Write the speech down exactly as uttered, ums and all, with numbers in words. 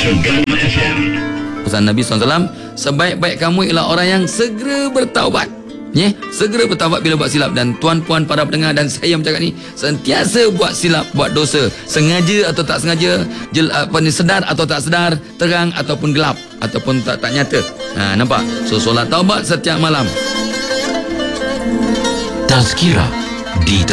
Sergama F M. Pesan Nabi sallallahu alaihi wasallam, sebaik-baik kamu ialah orang yang segera bertaubat. Ya, segera bertaubat bila buat silap. Dan tuan-puan para pendengar dan saya yang bercakap ni, sentiasa buat silap, buat dosa, sengaja atau tak sengaja, jel, apa ni, sedar atau tak sedar, terang ataupun gelap, ataupun tak tak nyata. Ha, nampak? So solat taubat setiap malam. Tazkirah di